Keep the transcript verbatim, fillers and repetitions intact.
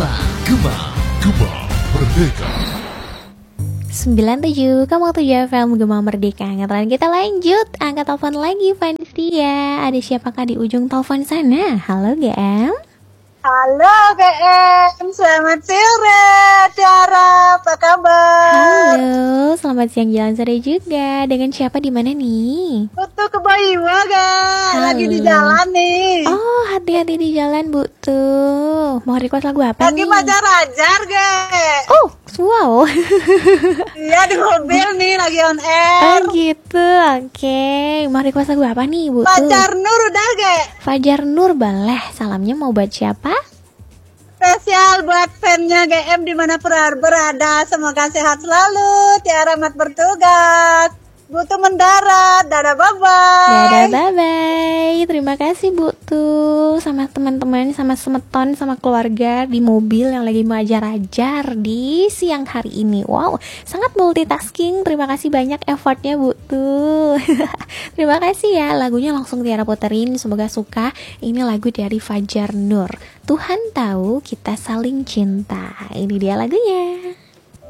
Gema, Gema, Gema Merdeka. sembilan tujuh koma tujuh F M Gema Merdeka. Ngetren kita lanjut. Angkat telepon lagi Vanistia. Ada siapakah di ujung telepon sana? Halo G M. Halo G M, selamat sore Tiara, apa kabar? Halo, selamat siang jalan sore juga. Dengan siapa di mana nih? Butuh ke Bayiwa ga? Lagi di jalan nih. Oh, hati-hati di jalan Bu tuh. Mau request lagu apa Lagi nih? bajar-ajar ga? Oh, wow. Iya di mobil nih, lagi on Oh air. gitu, oke. Mau request lagu apa nih Bu tuh? Fajar Nur udah ga? Fajar Nur boleh. Salamnya mau buat siapa? Spesial buat fannya G M dimanapun berada. Semoga sehat selalu, Tiara mat bertugas. Butuh mendarat, dadah bye-bye. Dadah, bye-bye. Terima kasih Bu tuh. Sama teman-teman, sama semeton, sama keluarga di mobil yang lagi mau ajar-ajar di siang hari ini. Wow, sangat multitasking. Terima kasih banyak effortnya Bu tuh. Terima kasih ya. Lagunya langsung Tiara puterin. Semoga suka. Ini lagu dari Fajar Nur. Tuhan tahu kita saling cinta. Ini dia lagunya.